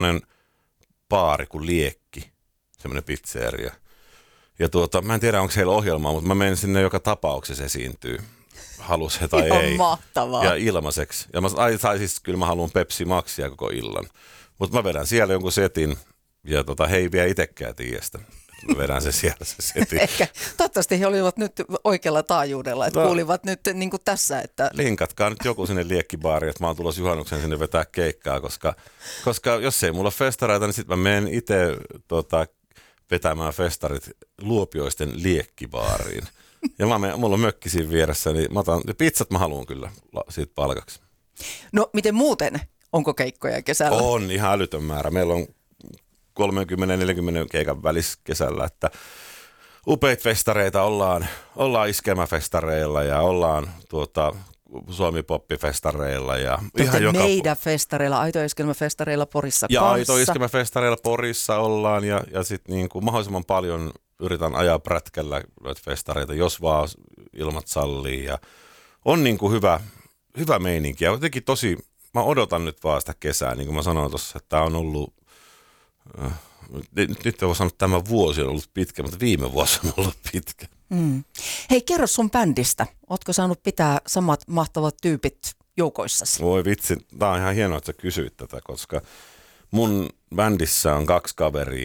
baari kuin Liekki, semmoinen pizzeria. Ja mä en tiedä, onko heillä ohjelmaa, mutta mä menen sinne joka tapauksessa esiintyy. Halus he tai ihan ei. Mahtavaa. Ja ilmaiseksi. Ja siis kyllä mä haluan Pepsi Maxia koko illan. Mutta mä vedän siellä jonkun setin ja he ei vielä itsekään tiedä sitä. Mä vedän se siellä se setin. Ehkä toivottavasti he olivat nyt oikealla taajuudella, että kuulivat nyt niin kuin tässä, että... Linkatkaa nyt joku sinne Liekkibaariin, että mä oon tulossa juhannuksen sinne vetää keikkaa, koska jos ei mulla ole festareita, niin sitten mä menen itse vetämään festarit Luopioisten Liekkibaariin. Ja mulla on mökki siinä vieressä, niin pizzat mä haluan kyllä siitä palkaksi. No miten muuten? Onko keikkoja kesällä? On ihan älytön määrä. Meillä on 30-40 keikan välissä kesällä, että upeita festareita ollaan iskelmäfestareilla ja ollaan Suomi-poppifestareilla ja ihan joka... meidän festareilla, Aito Iskelmäfestareilla Porissa ja kanssa. Aito Iskelmäfestareilla Porissa ollaan ja sitten niin kuin mahdollisimman paljon yritän ajaa prätkällä noita festareita, jos vaan ilmat sallii ja on niin kuin hyvä meininki ja jotenkin mä odotan nyt vaan sitä kesää, niin kuin mä sanoin tuossa, että tämä on ollut, nyt ei voi sanoa, että tämä vuosi on ollut pitkä, mutta viime vuosi on ollut pitkä. Hei, kerro sun bändistä. Ootko saanut pitää samat mahtavat tyypit joukoissasi? Voi vitsi, tää on ihan hienoa, että sä kysyit tätä, koska mun bändissä on 2 kaveria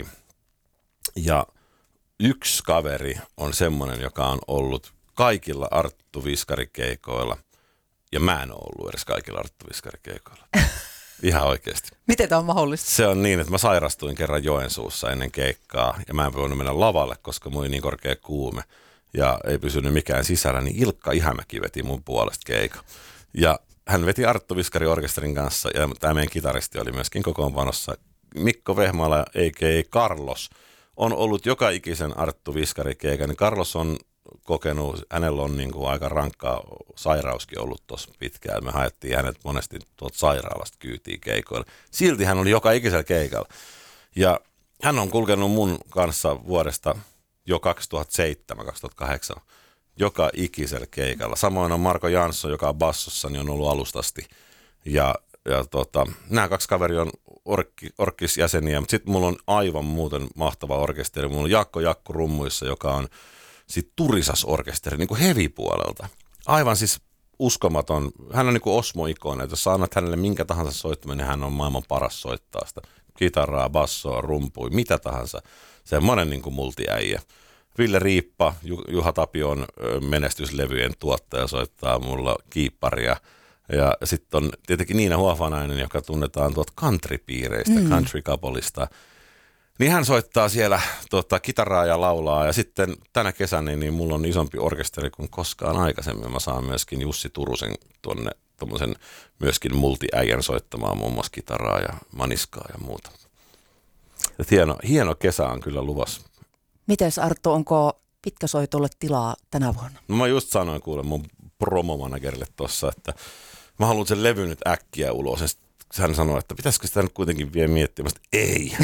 ja yksi kaveri on semmoinen, joka on ollut kaikilla Arttu Viskari-keikoilla. Ja mä en ole ollut edes kaikilla Arttu Viskari-keikoilla. Ihan oikeasti. Miten tämä on mahdollista? Se on niin, että mä sairastuin kerran Joensuussa ennen keikkaa. Ja mä en voinut mennä lavalle, koska mulla oli niin korkea kuume. Ja ei pysynyt mikään sisällä. Niin Ilkka Ihamäki veti mun puolesta keikan. Ja hän veti Arttu Viskari-orkesterin kanssa. Ja tämä meidän kitaristi oli myöskin kokoonpanossa. Mikko Vehmaala, a.k.a. Carlos, on ollut joka ikisen Arttu Viskari-keikan. Niin Carlos on kokenut, hänellä on niin kuin aika rankkaa sairauskin ollut tuossa pitkään. Me haettiin hänet monesti tuolta sairaalasta kyytiin keikoille. Silti hän oli joka ikisellä keikalla. Ja hän on kulkenut mun kanssa vuodesta jo 2007-2008 joka ikisellä keikalla. Samoin on Marko Jansson, joka on bassossa, niin on ollut alustasti. Ja nämä 2 kaveria on orkkisjäseniä, mutta sitten mulla on aivan muuten mahtava orkesteri. Mulla on Jakko rummuissa, joka on sitten Turisas-orkesteri, niin kuin heavy-puolelta. Aivan siis uskomaton. Hän on niin kuin Osmo-ikona, että jos sä annat hänelle minkä tahansa soittimen, niin hän on maailman paras soittaa sitä. Kitaraa, bassoa, rumpui, mitä tahansa. Semmoinen niin kuin multiäijä. Ville Riippa, Juha Tapion menestyslevyjen tuottaja, soittaa mulla kiipparia. Ja sitten on tietenkin Niina Huofanainen, joka tunnetaan tuolta country-piireistä, country coupleista. Niin hän soittaa siellä kitaraa ja laulaa ja sitten tänä kesänä niin mulla on isompi orkesteri kuin koskaan aikaisemmin. Mä saan myöskin Jussi Turusen tuonne tommosen myöskin multiäijän soittamaan muun muassa kitaraa ja maniskaa ja muuta. Et hieno kesä on kyllä luvassa. Mites Arttu, onko pitkäsoitolle tilaa tänä vuonna? No mä just sanoin kuule mun promomanagerille tossa, että mä haluan sen levy nyt äkkiä ulos. Hän sanoi, että pitäisikö sitä nyt kuitenkin vielä miettiä. Mä sanoin, ei.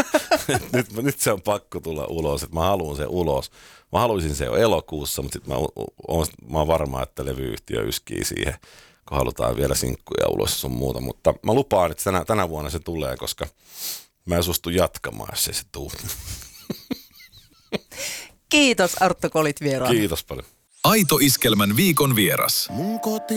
nyt se on pakko tulla ulos, että mä haluan sen ulos. Mä haluaisin se jo elokuussa, mutta sitten mä oon varma, että levyyhtiö yskii siihen, kun halutaan vielä sinkkuja ulos sun muuta. Mutta mä lupaan, että tänä vuonna se tulee, koska mä en suostu jatkamaan, jos ei se tule. Kiitos Arttu, kun olit vieraana. Kiitos paljon. Aito Iskelmän viikon vieras. Mun koti